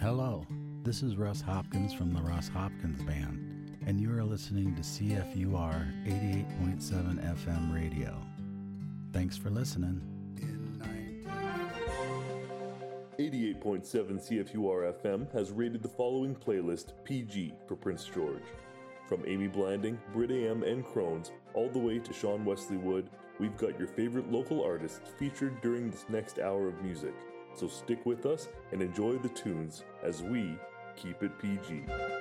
Hello, this is Russ Hopkins from the Russ Hopkins Band, and you are listening to CFUR 88.7 FM radio. Thanks for listening. 88.7 CFUR FM has rated the following playlist PG for Prince George. From Amy Blanding, Brit AM, and Crohn's, all the way to Sean Wesley Wood, we've got your favorite local artists featured during this next hour of music. So stick with us and enjoy the tunes as we keep it PG.